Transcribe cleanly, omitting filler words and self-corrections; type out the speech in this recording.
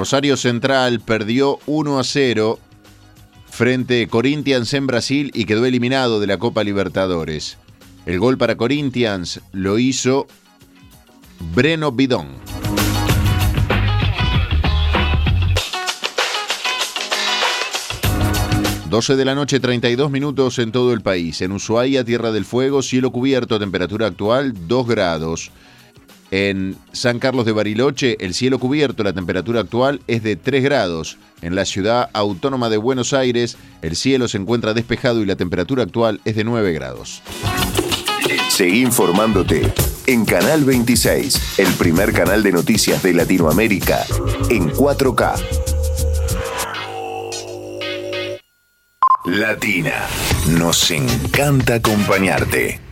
Rosario Central perdió 1-0 frente a Corinthians en Brasil y quedó eliminado de la Copa Libertadores. El gol para Corinthians lo hizo Breno Bidón. 12 de la noche, 32 minutos en todo el país. En Ushuaia, Tierra del Fuego, cielo cubierto, temperatura actual 2 grados. En San Carlos de Bariloche, el cielo cubierto, la temperatura actual es de 3 grados. En la ciudad autónoma de Buenos Aires, el cielo se encuentra despejado y la temperatura actual es de 9 grados. Seguí informándote en Canal 26, el primer canal de noticias de Latinoamérica, en 4K. Latina, nos encanta acompañarte.